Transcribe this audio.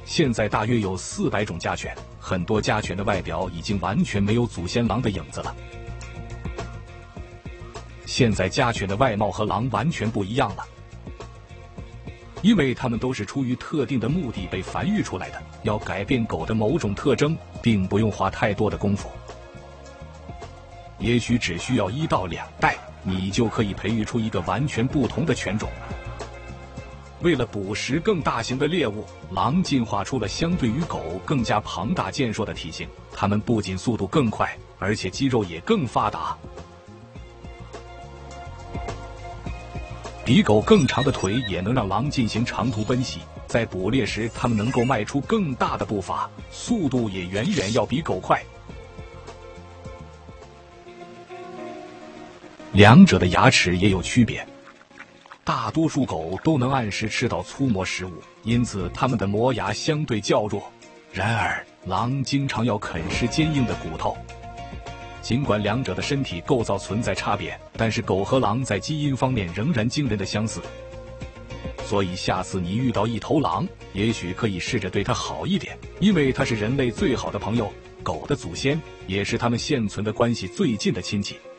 现在大约有400种家犬，很多家犬的外表已经完全没有祖先狼的影子了。现在家犬的外貌和狼完全不一样了，因为它们都是出于特定的目的被繁育出来的。要改变狗的某种特征，并不用花太多的功夫，也许只需要1到2代，你就可以培育出一个完全不同的犬种。为了捕食更大型的猎物，狼进化出了相对于狗更加庞大健硕的体型。它们不仅速度更快，而且肌肉也更发达。比狗更长的腿也能让狼进行长途奔袭，在捕猎时，它们能够迈出更大的步伐，速度也远远要比狗快。两者的牙齿也有区别。大多数狗都能按时吃到粗磨食物，因此它们的磨牙相对较弱。然而，狼经常要啃食坚硬的骨头。尽管两者的身体构造存在差别，但是狗和狼在基因方面仍然惊人的相似。所以下次你遇到一头狼，也许可以试着对它好一点，因为它是人类最好的朋友，狗的祖先，也是它们现存的关系最近的亲戚。